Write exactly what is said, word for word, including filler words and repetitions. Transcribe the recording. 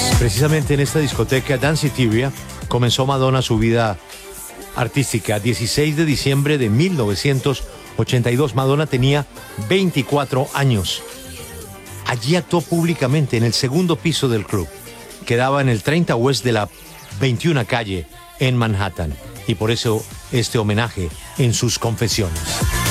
Precisamente en esta discoteca Danceteria comenzó Madonna su vida artística. dieciséis de diciembre de mil novecientos ochenta y dos, Madonna tenía veinticuatro años. Allí actuó públicamente en el segundo piso del club. Quedaba en el treinta West de la veintiuna calle en Manhattan. Y por eso este homenaje en sus confesiones.